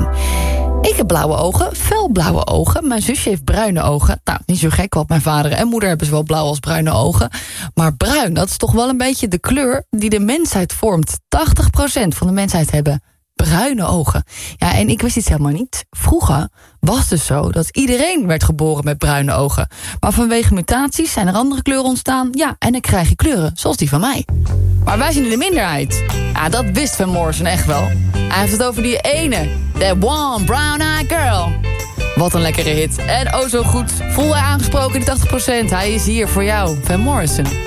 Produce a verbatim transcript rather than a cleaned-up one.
doen. Ik heb blauwe ogen, felblauwe ogen. Mijn zusje heeft bruine ogen. Nou, niet zo gek, want mijn vader en moeder hebben zowel blauw als bruine ogen. Maar bruin, dat is toch wel een beetje de kleur die de mensheid vormt. tachtig procent van de mensheid hebben bruine ogen. Ja, en ik wist iets helemaal niet. Vroeger was het dus zo dat iedereen werd geboren met bruine ogen. Maar vanwege mutaties zijn er andere kleuren ontstaan. Ja, en dan krijg je kleuren, zoals die van mij. Maar wij zijn in de minderheid. Ja, dat wist Van Morrison echt wel. Hij heeft het over die ene. That one brown-eyed girl. Wat een lekkere hit. En oh zo goed. Voel hij aangesproken, die tachtig procent. Hij is hier voor jou, Van Morrison.